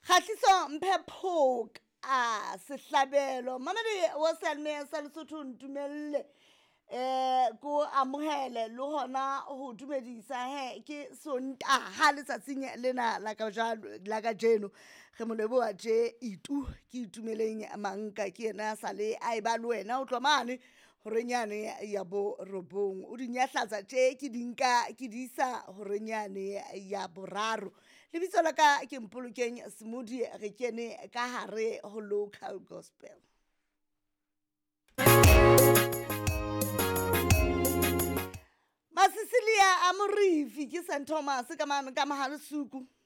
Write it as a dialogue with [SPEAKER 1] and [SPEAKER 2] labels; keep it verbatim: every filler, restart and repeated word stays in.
[SPEAKER 1] Kgatliso Mphephoka a sehlabelo mamedi wa Salme sa Lesotho ntumelle eh go amohele le hona ho dumedisa he ke sonta ha letsatsing lena la ka jalo la ka jeno re moleboa je itu ke itumeleng manka ke ena sale a eba le wena o tlomane horenyane ya bo robong o dinyahlatsa tje ke dinka ke disa horenyane ya boraro lebitso la ka ke mpolokeng smoothie re kene ka hare ho local gospel. Masisilia Amorifi ke Saint Thomas ka man ka mahalo suku